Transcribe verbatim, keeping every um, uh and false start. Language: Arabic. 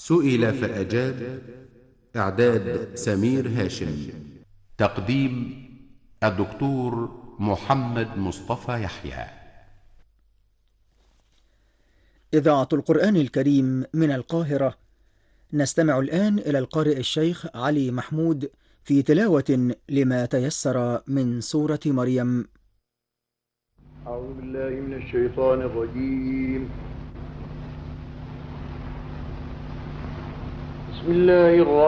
سئل فأجاب. إعداد سمير هاشم. تقديم الدكتور محمد مصطفى يحيى. إذاعة القرآن الكريم من القاهرة. نستمع الآن إلى القارئ الشيخ علي محمود في تلاوة لما تيسر من سورة مريم. أعوذ بالله من الشيطان الرجيم. بسم الله الرحمن